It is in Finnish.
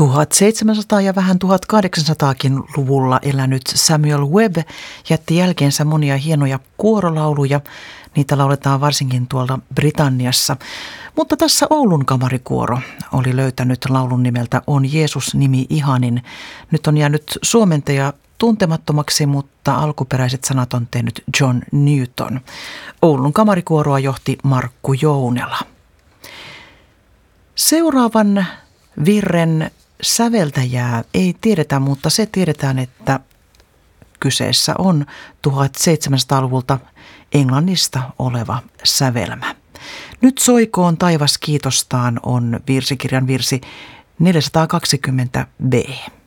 1700- ja vähän 1800-luvulla elänyt Samuel Webb jätti jälkeensä monia hienoja kuorolauluja. Niitä lauletaan varsinkin tuolla Britanniassa. Mutta tässä Oulun kamarikuoro oli löytänyt laulun nimeltä On Jeesus nimi ihanin. Nyt on jäänyt suomentaja tuntemattomaksi, mutta alkuperäiset sanat on tehnyt John Newton. Oulun kamarikuoroa johti Markku Jounela. Seuraavan virren säveltäjää ei tiedetä, mutta se tiedetään, että kyseessä on 1700-luvulta Englannista oleva sävelmä. Nyt soikoon taivas kiitostaan on virsikirjan virsi 420b.